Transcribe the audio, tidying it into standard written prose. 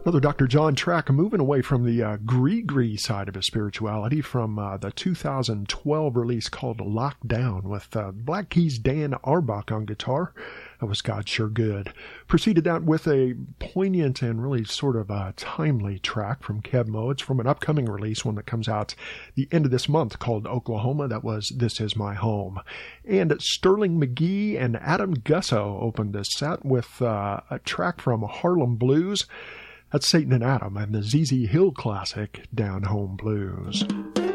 Another Dr. John track, moving away from the gree side of his spirituality, from the 2012 release called Lockdown, with Black Keys' Dan Arbach on guitar. That was God Sure Good. Preceded that with a poignant and really sort of timely track from Keb Mo. It's from an upcoming release, one that comes out the end of this month, called Oklahoma. That was This Is My Home. And Sterling McGee and Adam Gusso opened this set with a track from Harlem Blues. That's Satan and Adam and the ZZ Hill classic, Down Home Blues.